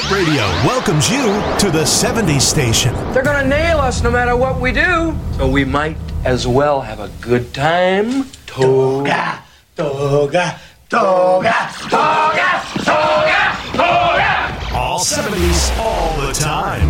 Radio welcomes you to the 70s station. They're gonna nail us no matter what we do. So we might as well have a good time. Toga, toga, toga, toga, toga, toga. All 70s, all the time.